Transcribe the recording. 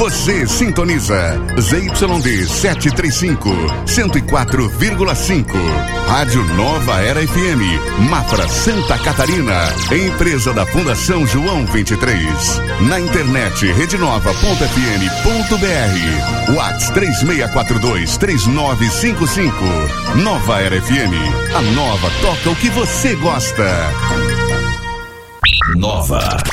Você sintoniza ZYD 735, 104,5. Rádio Nova Era FM, Mafra, Santa Catarina. Empresa da Fundação João 23. Na internet, redenova.fm.br. WhatsApp 3642-3955. Nova Era FM. A Nova toca o que você gosta. Nova.